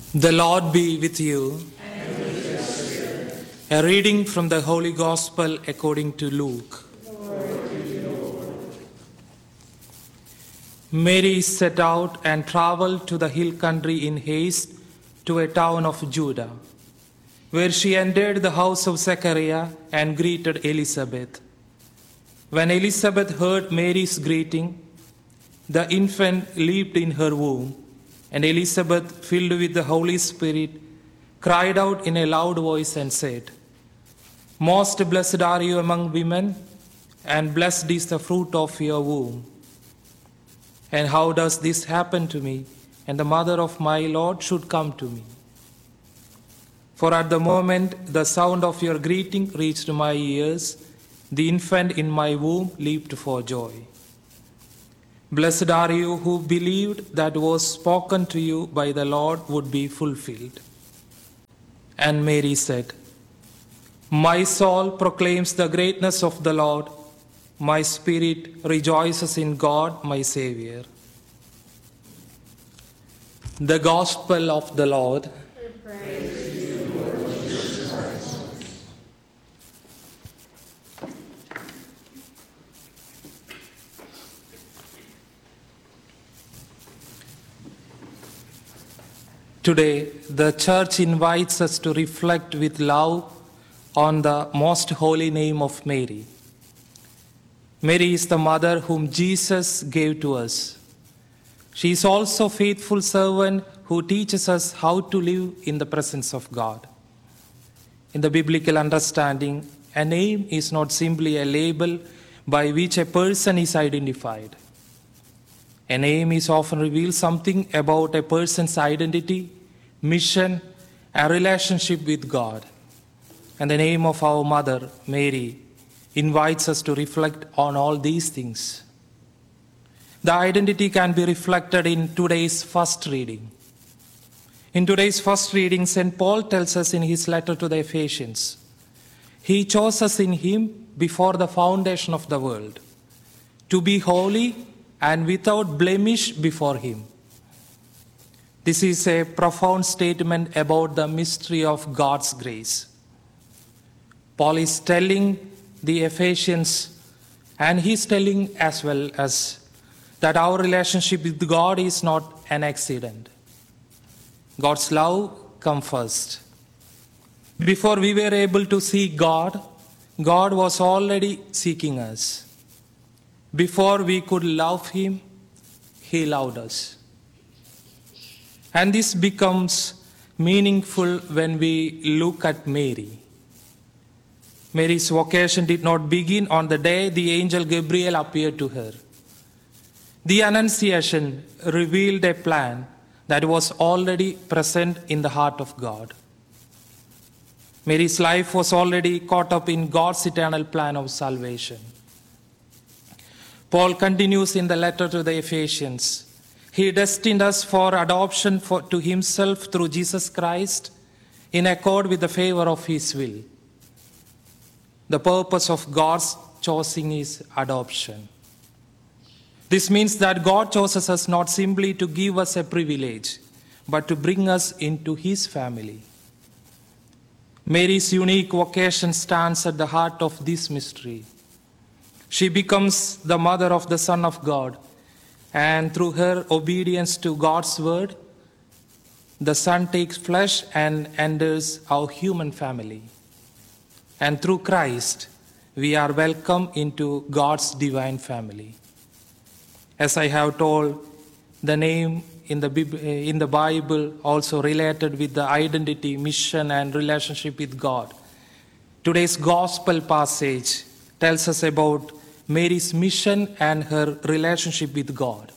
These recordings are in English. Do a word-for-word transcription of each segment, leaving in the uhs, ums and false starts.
The Lord be with you. And with your spirit. A reading from the Holy Gospel according to Luke. Glory to you, Lord. Mary set out and traveled to the hill country in haste to a town of Judah, where she entered the house of Zechariah and greeted Elizabeth. When Elizabeth heard Mary's greeting, the infant leaped in her womb, and Elizabeth, filled with the Holy Spirit, cried out in a loud voice and said, "Most blessed are you among women, and blessed is the fruit of your womb. And how does this happen to me? And the mother of my Lord should come to me. For at the moment the sound of your greeting reached my ears, the infant in my womb leaped for joy. Blessed are you who believed that what was spoken to you by the Lord would be fulfilled." And Mary said, "My soul proclaims the greatness of the Lord. My spirit rejoices in God, my Savior." The Gospel of the Lord. Praise to you, Lord Jesus Christ. Today, the Church invites us to reflect with love on the most holy name of Mary. Mary is the mother whom Jesus gave to us. She is also a faithful servant who teaches us how to live in the presence of God. In the biblical understanding, a name is not simply a label by which a person is identified. A name is often reveals something about a person's identity, mission, and relationship with God. And the name of our mother, Mary, invites us to reflect on all these things. The identity can be reflected in today's first reading. In today's first reading, Saint Paul tells us in his letter to the Ephesians, "He chose us in him before the foundation of the world, to be holy and without blemish before him." This is a profound statement about the mystery of God's grace. Paul is telling the Ephesians, and he's telling as well as that our relationship with God is not an accident. God's love comes first. Before we were able to see God, God was already seeking us. Before we could love him, he loved us. And this becomes meaningful when we look at Mary. Mary's vocation did not begin on the day the angel Gabriel appeared to her. The Annunciation revealed a plan that was already present in the heart of God. Mary's life was already caught up in God's eternal plan of salvation. Paul continues in the letter to the Ephesians, "He destined us for adoption for, to himself through Jesus Christ in accord with the favor of his will." The purpose of God's choosing is adoption. This means that God chooses us not simply to give us a privilege, but to bring us into his family. Mary's unique vocation stands at the heart of this mystery. She becomes the mother of the Son of God, and through her obedience to God's word, the Son takes flesh and enters our human family. And through Christ, we are welcomed into God's divine family. As I have told, the name in the, in the Bible also related with the identity, mission, and relationship with God. Today's gospel passage tells us about Mary's mission and her relationship with God.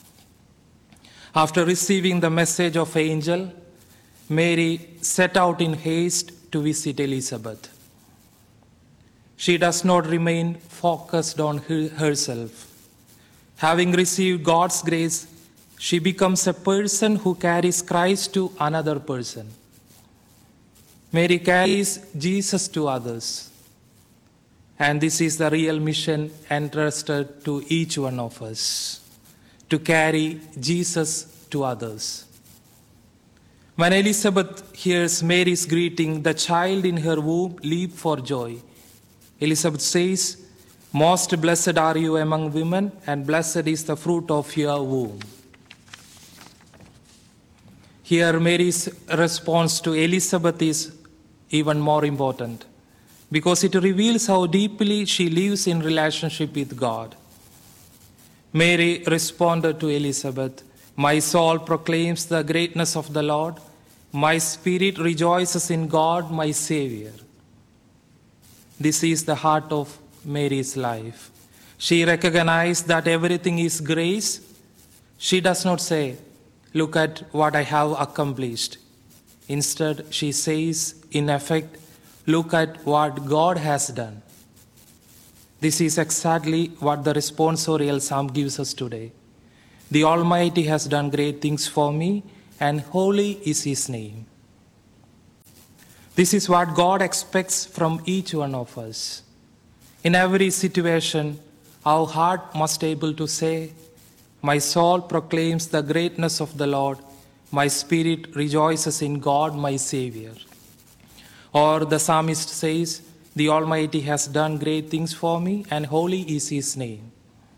After receiving the message of angel, Mary set out in haste to visit Elizabeth. She does not remain focused on her, herself. Having received God's grace, she becomes a person who carries Christ to another person. Mary carries Jesus to others. And this is the real mission entrusted to each one of us, to carry Jesus to others. When Elizabeth hears Mary's greeting, the child in her womb leaped for joy. Elizabeth says, "Most blessed are you among women, and blessed is the fruit of your womb." Here, Mary's response to Elizabeth is even more important because it reveals how deeply she lives in relationship with God. Mary responded to Elizabeth, "My soul proclaims the greatness of the Lord. My spirit rejoices in God, my Savior." This is the heart of Mary's life. She recognized that everything is grace. She does not say, "Look at what I have accomplished." Instead, she says, in effect, "Look at what God has done." This is exactly what the responsorial psalm gives us today. The Almighty has done great things for me, and holy is His name. This is what God expects from each one of us. In every situation, our heart must be able to say, "My soul proclaims the greatness of the Lord. My spirit rejoices in God, my Savior." Or the psalmist says, "The Almighty has done great things for me, and holy is His name."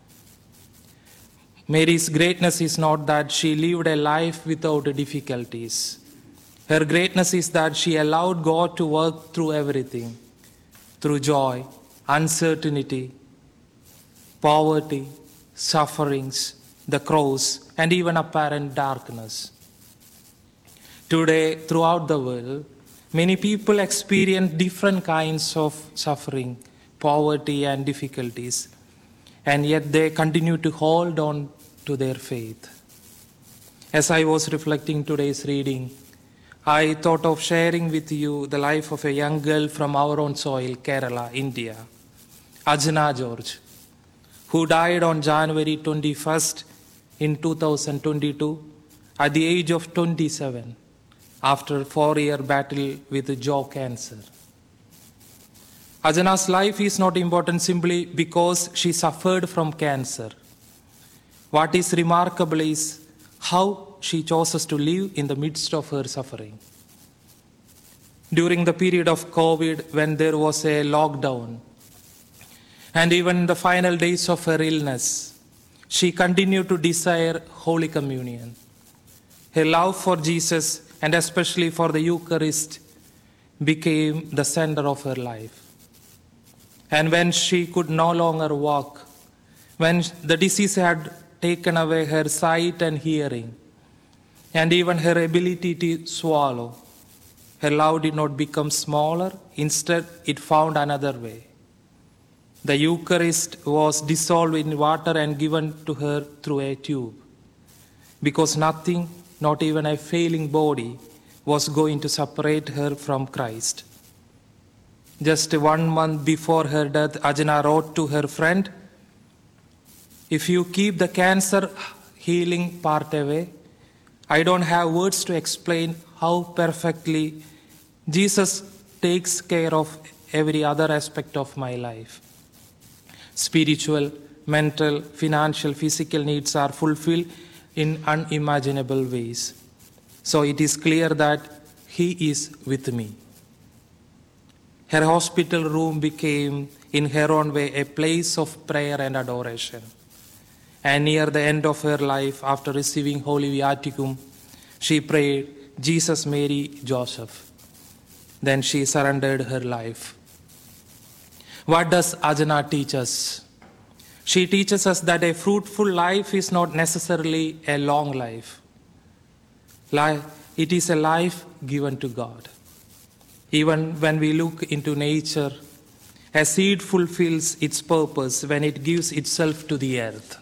Mary's greatness is not that she lived a life without difficulties. Her greatness is that she allowed God to work through everything, through joy, uncertainty, poverty, sufferings, the cross, and even apparent darkness. Today, throughout the world, many people experience different kinds of suffering, poverty, and difficulties, and yet they continue to hold on to their faith. As I was reflecting today's reading, I thought of sharing with you the life of a young girl from our own soil, Kerala, India, Ajna George, who died on January twenty-first in two thousand twenty-two at the age of twenty-seven after a four-year battle with jaw cancer. Ajna's life is not important simply because she suffered from cancer. What is remarkable is how she chose to live in the midst of her suffering. During the period of COVID, when there was a lockdown, and even in the final days of her illness, she continued to desire Holy Communion. Her love for Jesus, and especially for the Eucharist, became the center of her life. And when she could no longer walk, when the disease had taken away her sight and hearing, and even her ability to swallow, her love did not become smaller. Instead, it found another way. The Eucharist was dissolved in water and given to her through a tube, because nothing, not even a failing body, was going to separate her from Christ. Just one month before her death, Ajna wrote to her friend, "If you keep the cancer healing part away, I don't have words to explain how perfectly Jesus takes care of every other aspect of my life. Spiritual, mental, financial, physical needs are fulfilled in unimaginable ways. So it is clear that He is with me." Her hospital room became, in her own way, a place of prayer and adoration. And near the end of her life, after receiving Holy Viaticum, she prayed, "Jesus, Mary, Joseph." Then she surrendered her life. What does Ajna teach us? She teaches us that a fruitful life is not necessarily a long life. Life, it is a life given to God. Even when we look into nature, a seed fulfills its purpose when it gives itself to the earth.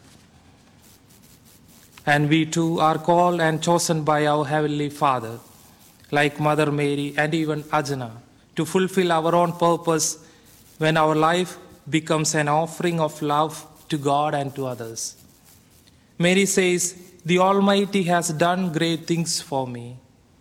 And we too are called and chosen by our Heavenly Father, like Mother Mary and even Ajna, to fulfill our own purpose when our life becomes an offering of love to God and to others. Mary says, "The Almighty has done great things for me."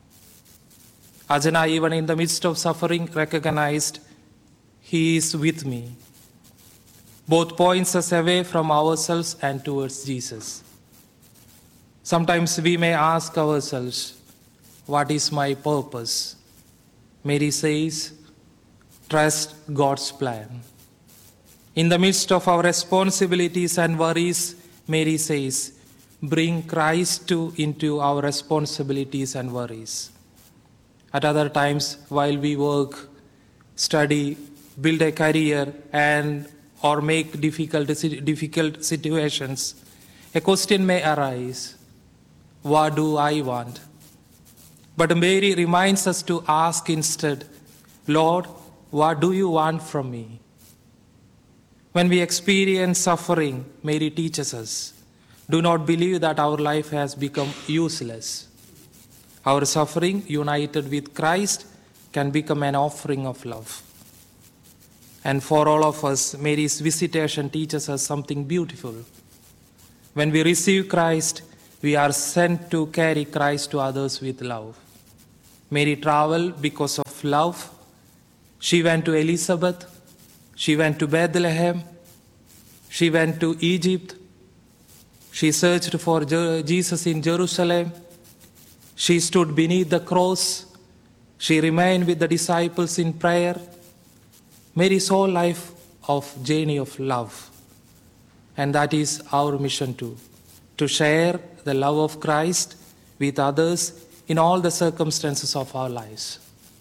Ajna, even in the midst of suffering, recognized, "He is with me." Both points us away from ourselves and towards Jesus. Sometimes we may ask ourselves, what is my purpose? Mary says, trust God's plan. In the midst of our responsibilities and worries, Mary says, bring Christ too into our responsibilities and worries. At other times, while we work, study, build a career, and or make difficult, difficult situations, a question may arise, what do I want? But Mary reminds us to ask instead, Lord, what do you want from me? When we experience suffering, Mary teaches us, do not believe that our life has become useless. Our suffering, united with Christ, can become an offering of love. And for all of us, Mary's visitation teaches us something beautiful. When we receive Christ, we are sent to carry Christ to others with love. Mary traveled because of love. She went to Elizabeth. She went to Bethlehem. She went to Egypt. She searched for Jesus in Jerusalem. She stood beneath the cross. She remained with the disciples in prayer. Mary's whole life of journey of love. And that is our mission too, to share the love of Christ with others in all the circumstances of our lives.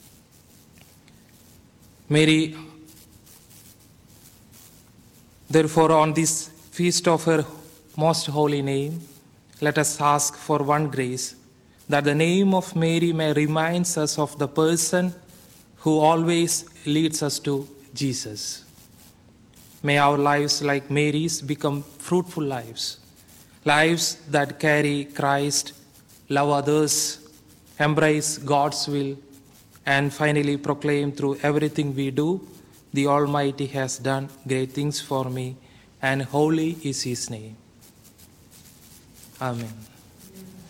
Mary, therefore, on this feast of her most holy name, let us ask for one grace, that the name of Mary may remind us of the person who always leads us to Jesus. May our lives, like Mary's, become fruitful lives, lives that carry Christ, love others, embrace God's will, and finally proclaim through everything we do, the Almighty has done great things for me, and holy is His name. Amen.